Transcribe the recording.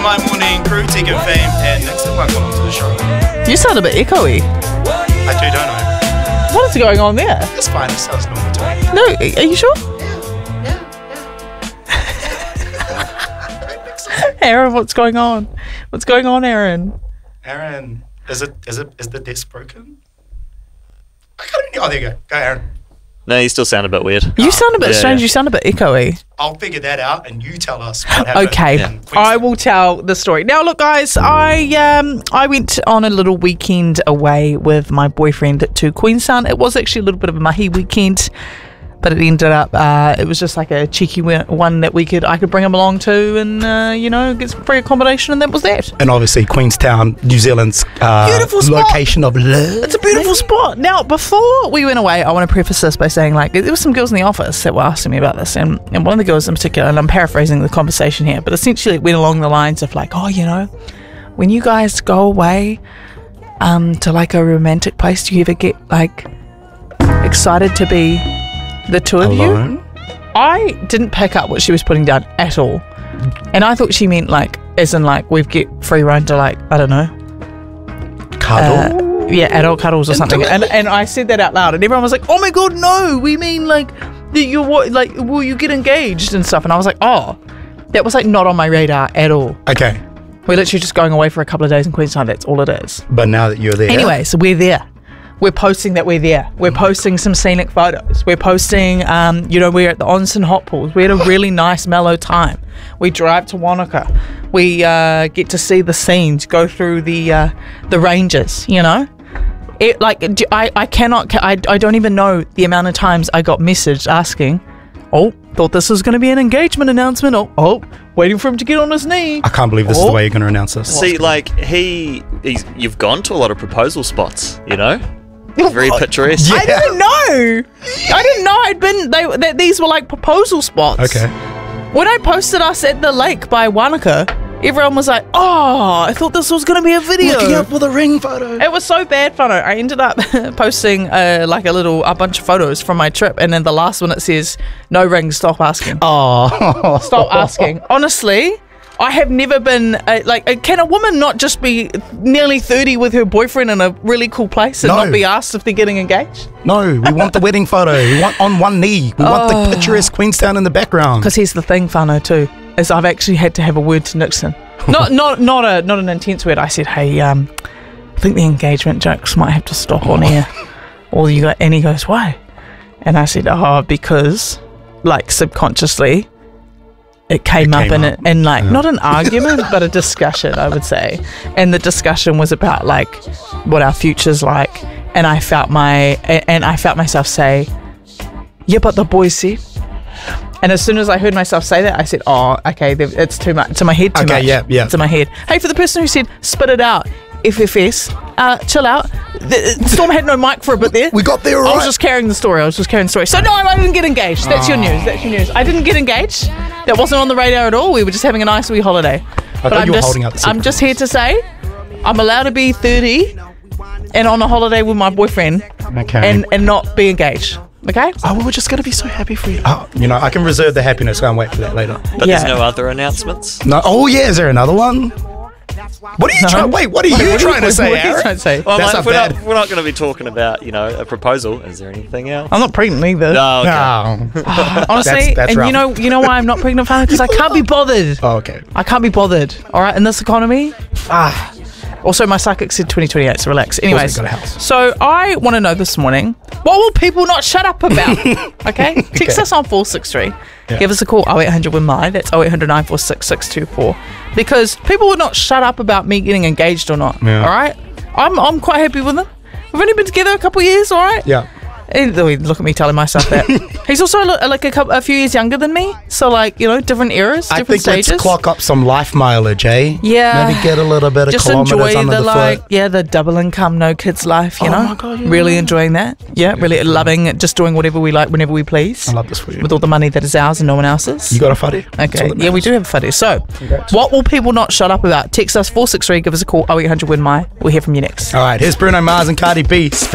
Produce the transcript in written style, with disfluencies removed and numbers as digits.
My Morning crew, Tegan Fame, and next up welcome to the show. You sound a bit echoey. I don't know. What is going on there? It's fine, it sounds normal to me. No, are you sure? Aaron, what's going on? What's going on, Aaron? Aaron, is the desk broken? I can't even, oh, there you go. Go, Aaron. No, you still sound a bit weird. You sound a bit strange. Yeah. You sound a bit echoey. I'll figure that out and you tell us what happened. Okay, I will tell the story. Now, look, guys, I went on a little weekend away with my boyfriend to Queenstown. It was actually a little bit of a mahi weekend, but it ended up, it was just like a cheeky one that I could bring him along to and, get some free accommodation, and that was that. And obviously Queenstown, New Zealand's Beautiful spot. location of love. It's a beautiful spot. Now, before we went away, I want to preface this by saying, there were some girls in the office that were asking me about this, and one of the girls in particular, and I'm paraphrasing the conversation here, but essentially it went along the lines of when you guys go away to like a romantic place, do you ever get excited to be the two of alone? you? I didn't pick up what she was putting down at all, and I thought she meant as in we get free run to I don't know, cuddle. Adult cuddles or something. And I said that out loud, and everyone was like, "Oh my god, no! We mean will you get engaged and stuff?" And I was like, "Oh, that was not on my radar at all." Okay, We're literally just going away for a couple of days in Queenstown. That's all it is. but now that you're there, Anyway, so we're there. We're posting that we're there. We're posting some scenic photos. We're posting, we're at the Onsen Hot Pools. We had a really nice, mellow time. We drive to Wanaka. We get to see the scenes, go through the ranges, I don't even know the amount of times I got messaged asking, oh, thought this was going to be an engagement announcement. Oh, waiting for him to get on his knee. I can't believe this is the way you're going to announce this. See, you've gone to a lot of proposal spots, Very picturesque. Yeah. I didn't know. I didn't know that these were proposal spots. Okay. When I posted us at the lake by Wanaka, everyone was like, "Oh, I thought this was going to be a video." Looking up for the ring photo. It was so bad, Whānau. I ended up posting a bunch of photos from my trip, and then the last one it says, "No ring, stop asking." Oh, Stop asking. Honestly, I have never been can a woman not just be nearly 30 with her boyfriend in a really cool place and No. not be asked if they're getting engaged? No, we want the wedding photo. We want on one knee. We want the picturesque Queenstown in the background. Because here's the thing, Whānau, too, is I've actually had to have a word to Nixon. Not an intense word. I said, "Hey, I think the engagement jokes might have to stop on air." And he goes, "Why?" And I said, "Oh, because subconsciously it came up in not an argument but a discussion, I would say, and the discussion was about what our future's like, and I felt myself say, yeah, but the boys said." And as soon as I heard myself say that, I said, "Oh, okay, it's too much to my head. Too much. Yeah. To my head." Hey, for the person who said spit it out, FFS, chill out. Storm had no mic for a bit there. We got there I right. was just carrying the story. So no, I didn't get engaged. That's your news. I didn't get engaged. That wasn't on the radar at all. We were just having a nice wee holiday. thought you were holding out the secret. I'm just here to say, I'm allowed to be 30 and on a holiday with my boyfriend, Okay. and not be engaged. Okay? Oh, well, we're just going to be so happy for you. Oh, I can reserve the happiness. Go and wait for that later. But Yeah. there's no other announcements? No. Oh, yeah. Is there another one? What are you trying? Wait, what are you trying to say, What are you Aaron? trying to say? Well, That's if not bad. we're not going to be talking about, a proposal. Is there anything else? I'm not pregnant either. Oh, okay. No. Honestly, That's and rough. you know why I'm not pregnant, Whānau? Because I can't be bothered. Oh, okay. I can't be bothered. All right, in this economy. Also, my psychic said 2028, so relax. Anyways, got a house. so I want to know this morning, what will people not shut up about? Okay? Text us on 463. Yeah. Give us a call, 0800 WIN MY. That's 0800 946 624. Because people will not shut up about me getting engaged or not. Yeah. All right? I'm quite happy with them. We've only been together a couple of years, all right? Yeah. Look at me telling myself that. He's also a few years younger than me, so different eras, I different think stages. let's clock up some life mileage, eh? Yeah. Maybe get a little bit of Just kilometers enjoy under the foot. the double income, no kids life. You know, my God, yeah. really enjoying that. Yeah, really loving it, just doing whatever we like whenever we please. I love this for you. With all the money that is ours and no one else's. You got a fuddy? That's Okay, all that yeah, we matters. do have a fuddy. So, Congrats. what will people not shut up about? Text us 463, give us a call, 0800 WIN MY. We'll hear from you next. All right, here's Bruno Mars and Cardi B.